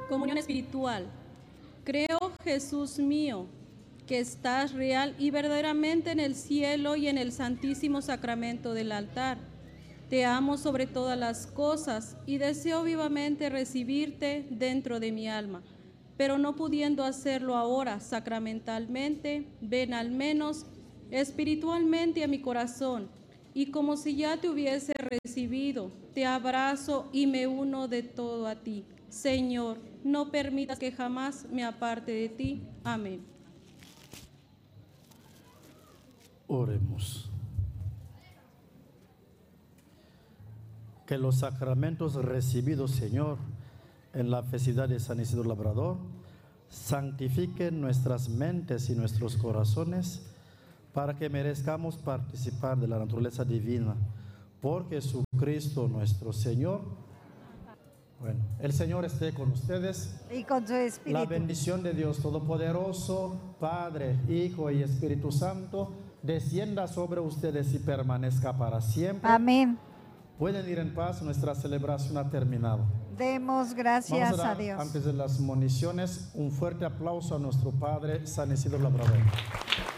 Comunión espiritual. Creo, Jesús mío, que estás real y verdaderamente en el cielo y en el santísimo sacramento del altar. Te amo sobre todas las cosas y deseo vivamente recibirte dentro de mi alma. Pero no pudiendo hacerlo ahora sacramentalmente, ven al menos espiritualmente a mi corazón, y como si ya te hubiese recibido, te abrazo y me uno de todo a ti. Señor, no permitas que jamás me aparte de ti. Amén. Oremos. Que los sacramentos recibidos, Señor, en la festividad de San Isidro Labrador, santifiquen nuestras mentes y nuestros corazones para que merezcamos participar de la naturaleza divina. Por Jesucristo nuestro Señor. Bueno, el Señor esté con ustedes. Y con su espíritu. La bendición de Dios Todopoderoso, Padre, Hijo y Espíritu Santo, descienda sobre ustedes y permanezca para siempre. Amén. Pueden ir en paz, nuestra celebración ha terminado. Demos gracias Vamos a dar, a Dios. antes de las municiones, un fuerte aplauso a nuestro Padre San Isidro Labrador.